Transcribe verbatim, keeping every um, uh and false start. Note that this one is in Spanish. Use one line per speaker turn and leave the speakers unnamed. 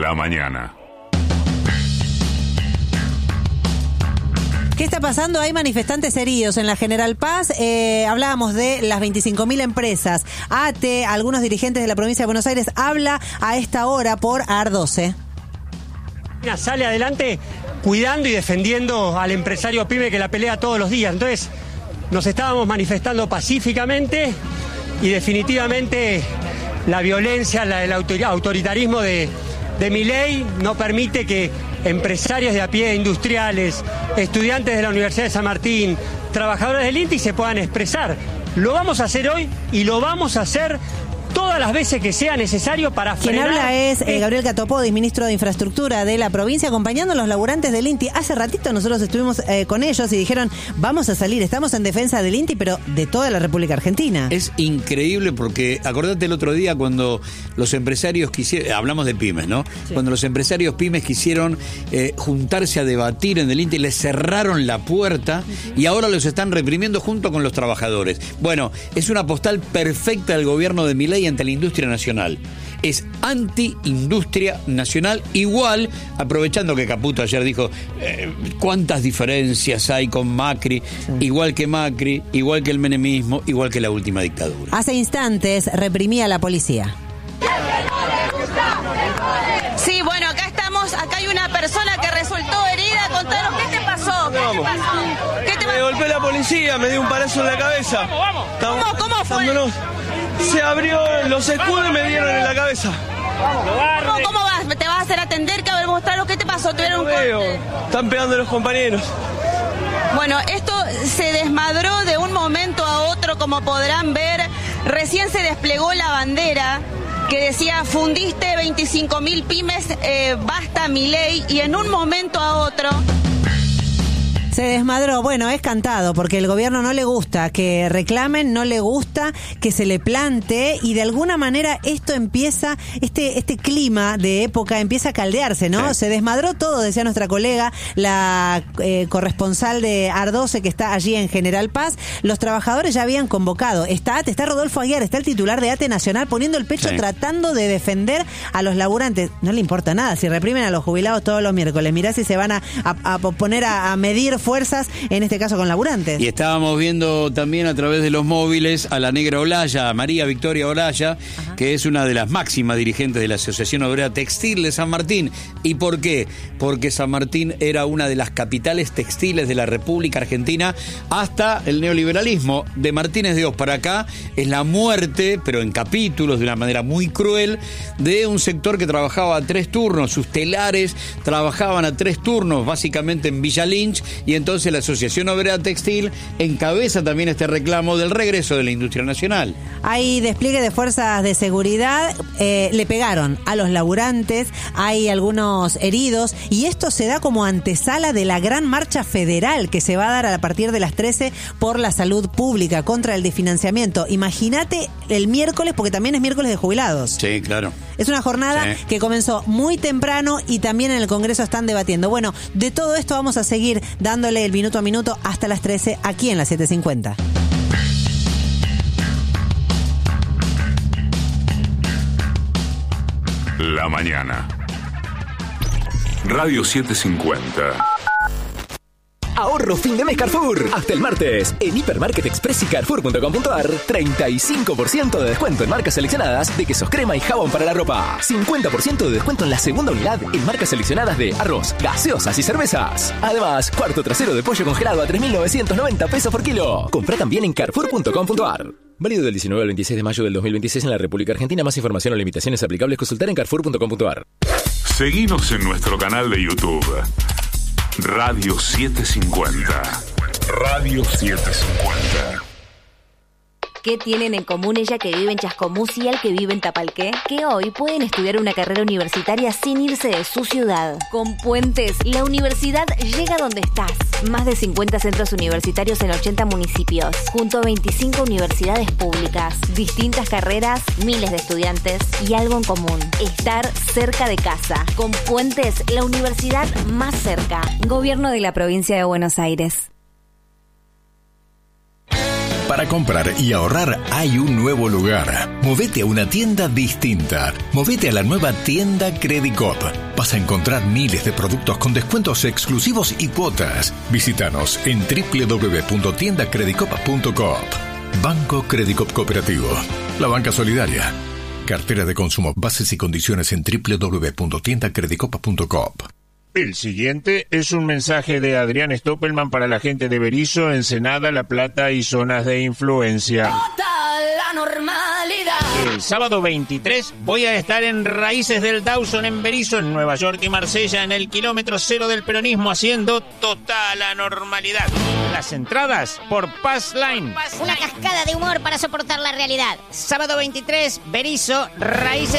La mañana.
¿Qué está pasando? Hay manifestantes heridos en la General Paz. Eh, hablábamos de las veinticinco mil empresas. A T E, algunos dirigentes de la provincia de Buenos Aires, habla a esta hora por A R doce.
Sale adelante cuidando y defendiendo al empresario pyme que la pelea todos los días. Entonces, nos estábamos manifestando pacíficamente y definitivamente la violencia, la, el autoritarismo de, de Milei no permite que empresarios de a pie, industriales, estudiantes de la Universidad de San Martín, trabajadores del INTI se puedan expresar. Lo vamos a hacer hoy y lo vamos a hacer todas las veces que sea necesario para frenar.
Quien habla es eh, Gabriel Catopodis, ministro de Infraestructura de la provincia, acompañando a los laburantes del INTI. Hace ratito nosotros estuvimos eh, con ellos y dijeron, vamos a salir, estamos en defensa del INTI, pero de toda la República Argentina.
Es increíble porque, acordate el otro día cuando los empresarios quisieron, hablamos de pymes, ¿no? Sí. Cuando los empresarios pymes quisieron eh, juntarse a debatir en el INTI, les cerraron la puerta uh-huh. y ahora los están reprimiendo junto con los trabajadores. Bueno, es una postal perfecta del gobierno de Milei ante la industria nacional. Es anti-industria nacional, igual, aprovechando que Caputo ayer dijo eh, cuántas diferencias hay con Macri, sí. igual que Macri, igual que el menemismo, igual que la última dictadura.
Hace instantes reprimía a la policía.
Sí, bueno, acá estamos, acá hay una persona que resultó herida. Contanos, ¿qué te pasó? ¿Qué te pasó? ¿Qué te pasó?
Me golpeó la policía, me dio un palazo en la cabeza.
Vamos, vamos. ¿Cómo, cómo fue?
Se abrió los escudos y me dieron en la cabeza.
¿Cómo, cómo vas? ¿Te vas a hacer atender? ¿Qué, mostrarnos qué te pasó? ¿Tuvieron un corte?
Están pegando los compañeros.
Bueno, esto se desmadró de un momento a otro, como podrán ver. Recién se desplegó la bandera que decía, fundiste veinticinco mil pymes, eh, basta Milei, y en un momento a otro...
Se desmadró. Bueno, es cantado porque el gobierno no le gusta que reclamen, no le gusta que se le plante y de alguna manera esto empieza, este este clima de época empieza a caldearse, ¿no? Sí. Se desmadró todo, decía nuestra colega, la eh, corresponsal de A R doce que está allí en General Paz. Los trabajadores ya habían convocado. Está A T E, está Rodolfo Aguiar, está el titular de A T E Nacional poniendo el pecho, sí. tratando de defender a los laburantes. No le importa nada, si reprimen a los jubilados todos los miércoles, mirá si se van a, a, a poner a, a medir fuerzas, en este caso con laburantes.
Y estábamos viendo también a través de los móviles a la negra Olaya, a María Victoria Olaya, Ajá. que es una de las máximas dirigentes de la Asociación Obrera Textil de San Martín. ¿Y por qué? Porque San Martín era una de las capitales textiles de la República Argentina hasta el neoliberalismo. De Martínez de Oz para acá es la muerte, pero en capítulos, de una manera muy cruel, de un sector que trabajaba a tres turnos. Sus telares trabajaban a tres turnos, básicamente en Villa Lynch, y entonces la Asociación Obrera Textil encabeza también este reclamo del regreso de la industria nacional.
Hay despliegue de fuerzas de seguridad, eh, le pegaron a los laburantes, hay algunos heridos y esto se da como antesala de la gran marcha federal que se va a dar a partir de las trece por la salud pública contra el desfinanciamiento. Imagínate el miércoles, porque también es miércoles de jubilados.
Sí, claro.
Es una jornada sí. que comenzó muy temprano y también en el Congreso están debatiendo. Bueno, de todo esto vamos a seguir dándole el minuto a minuto hasta las trece aquí en la setecientos cincuenta.
La mañana. Radio setecientos cincuenta.
Ahorro fin de mes Carrefour. Hasta el martes. En Hipermarket Express y Carrefour punto com punto a r, treinta y cinco por ciento de descuento en marcas seleccionadas de quesos crema y jabón para la ropa. cincuenta por ciento de descuento en la segunda unidad en marcas seleccionadas de arroz, gaseosas y cervezas. Además, cuarto trasero de pollo congelado a tres mil novecientos noventa pesos por kilo. Comprá también en Carrefour punto com punto a r. Válido del diecinueve al veintiséis de mayo del dos mil veintiséis en la República Argentina. Más información o limitaciones aplicables consultar en Carrefour punto com punto a r.
Seguinos en nuestro canal de YouTube. Radio setecientos cincuenta. Radio setecientos cincuenta.
¿Qué tienen en común ella que vive en Chascomús y el que vive en Tapalqué? Que hoy pueden estudiar una carrera universitaria sin irse de su ciudad. Con Puentes, la universidad llega donde estás. Más de cincuenta centros universitarios en ochenta municipios, junto a veinticinco universidades públicas. Distintas carreras, miles de estudiantes y algo en común: estar cerca de casa. Con Puentes, la universidad más cerca. Gobierno de la Provincia de Buenos Aires.
Para comprar y ahorrar hay un nuevo lugar. Movete a una tienda distinta. Movete a la nueva tienda Credicop. Vas a encontrar miles de productos con descuentos exclusivos y cuotas. Visítanos en doble u doble u doble u punto tienda credicop punto coop. Banco Credicop Cooperativo. La banca solidaria. Cartera de consumo. Bases y condiciones en doble u doble u doble u punto tienda credicop punto coop.
El siguiente es un mensaje de Adrián Stoppelman para la gente de Berisso, Ensenada, La Plata y zonas de influencia.
La normalidad.
El sábado veintitrés voy a estar en Raíces del Dawson en Berisso, en Nueva York y Marsella, en el kilómetro cero del peronismo, haciendo total anormalidad. Las entradas por Pass Line.
Una cascada de humor para soportar la realidad. Sábado veintitrés, Berisso, Raíces